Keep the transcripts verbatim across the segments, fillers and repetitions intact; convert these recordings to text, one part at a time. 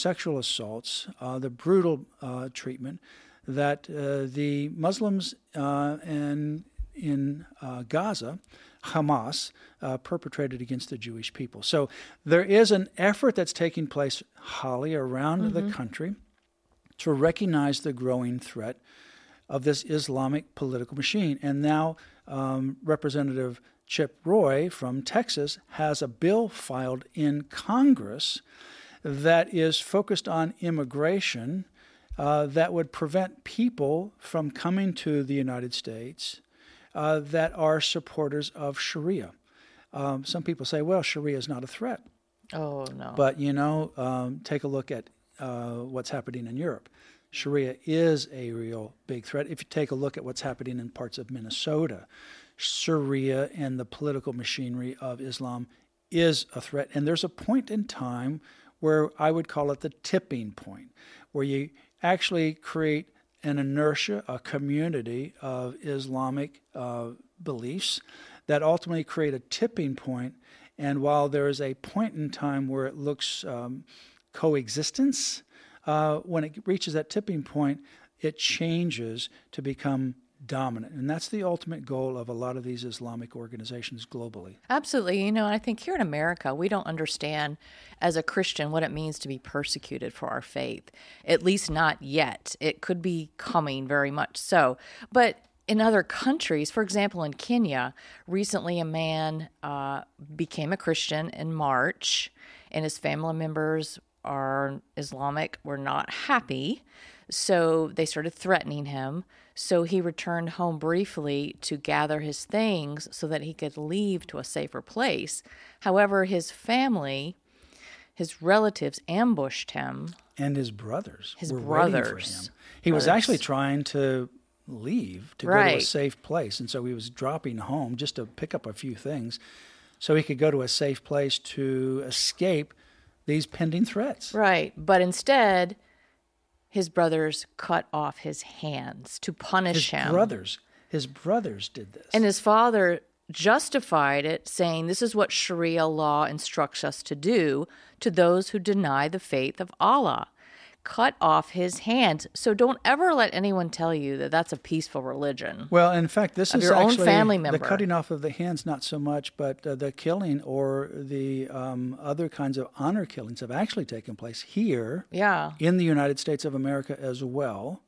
sexual assaults, uh, the brutal uh, treatment that uh, the Muslims uh, and in uh, Gaza, Hamas, uh, perpetrated against the Jewish people. So there is an effort that's taking place, Holly, around mm-hmm. the country to recognize the growing threat of this Islamic political machine. And now um, Representative Chip Roy from Texas has a bill filed in Congress that is focused on immigration uh, that would prevent people from coming to the United States uh, that are supporters of Sharia. Um, some people say, well, Sharia is not a threat. Oh, no. But, you know, um, take a look at uh, what's happening in Europe. Sharia is a real big threat. If you take a look at what's happening in parts of Minnesota, Sharia and the political machinery of Islam is a threat. And there's a point in time where I would call it the tipping point, where you actually create an inertia, a community of Islamic uh, beliefs that ultimately create a tipping point. And while there is a point in time where it looks um, coexistence, uh, when it reaches that tipping point, it changes to become dominant. And that's the ultimate goal of a lot of these Islamic organizations globally. Absolutely. You know, and I think here in America, we don't understand as a Christian what it means to be persecuted for our faith, at least not yet. It could be coming very much so. But in other countries, for example, in Kenya, recently a man uh, became a Christian in March, and his family members are Islamic, were not happy. So they started threatening him. So he returned home briefly to gather his things so that he could leave to a safer place. However, his family, his relatives ambushed him. And his brothers His were brothers. waiting for him. He was brothers. actually trying to leave to right. go to a safe place. And so he was dropping home just to pick up a few things so he could go to a safe place to escape these pending threats. Right. But instead, his brothers cut off his hands to punish his him. brothers. His brothers did this. And his father justified it, saying, this is what Sharia law instructs us to do to those who deny the faith of Allah. Cut off his hands. So don't ever let anyone tell you that that's a peaceful religion. Well, in fact, this of is your actually own family member. The cutting off of the hands, not so much, but uh, the killing or the um, other kinds of honor killings have actually taken place here yeah. in the United States of America as well.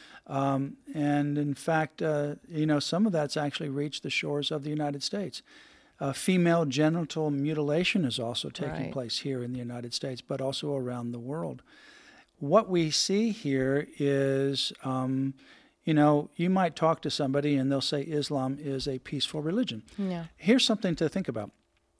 Um, and in fact, uh, you know, some of that's actually reached the shores of the United States. Uh, female genital mutilation is also taking right. place here in the United States, but also around the world. What we see here is, um, you know, you might talk to somebody and they'll say Islam is a peaceful religion. Yeah. Here's something to think about.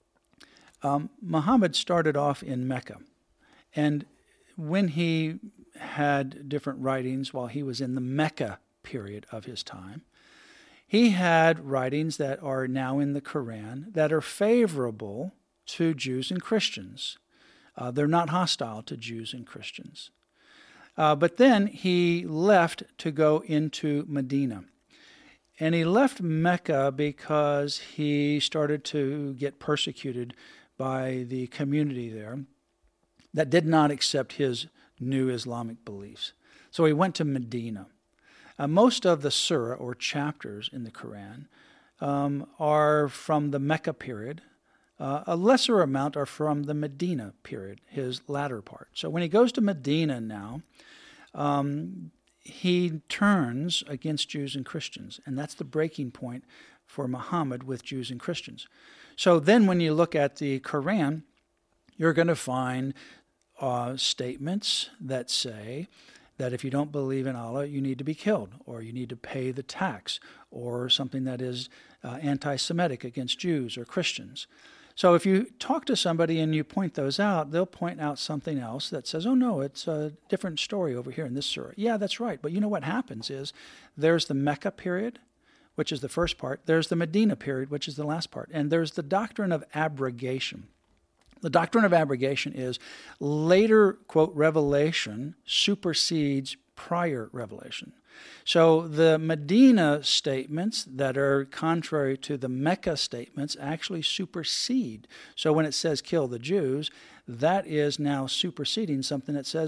Um, Muhammad started off in Mecca, and when he had different writings while he was in the Mecca period of his time, he had writings that are now in the Quran that are favorable to Jews and Christians. Uh, they're not hostile to Jews and Christians. Uh, but then he left to go into Medina. And he left Mecca because he started to get persecuted by the community there that did not accept his new Islamic beliefs. So he went to Medina. Uh, most of the surah or chapters in the Quran um, are from the Mecca period. Uh, a lesser amount are from the Medina period, his latter part. So when he goes to Medina now, um, he turns against Jews and Christians, and that's the breaking point for Muhammad with Jews and Christians. So then when you look at the Quran, you're going to find uh, statements that say that if you don't believe in Allah, you need to be killed, or you need to pay the tax, or something that is uh, anti-Semitic against Jews or Christians. So if you talk to somebody and you point those out, they'll point out something else that says, oh, no, it's a different story over here in this surah. Yeah, that's right. But you know what happens is there's the Mecca period, which is the first part. There's the Medina period, which is the last part. And there's the doctrine of abrogation. The doctrine of abrogation is later, quote, revelation supersedes prior revelation. So the Medina statements that are contrary to the Mecca statements actually supersede. So when it says kill the Jews, that is now superseding something that says